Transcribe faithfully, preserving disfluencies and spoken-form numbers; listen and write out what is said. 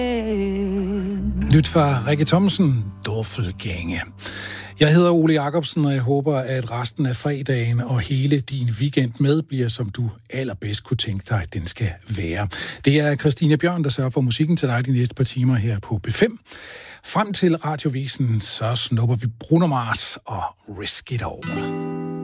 Nyt fra Rikke Thomsen, Dorfelgænge. Jeg hedder Ole Jacobsen, og jeg håber, at resten af fredagen og hele din weekend med bliver, som du allerbedst kunne tænke dig, at den skal være. Det er Christine Bjørn, der sørger for musikken til dig de næste par timer her på B fem. Frem til radiovisen, så snupper vi Bruno Mars og Risk It All.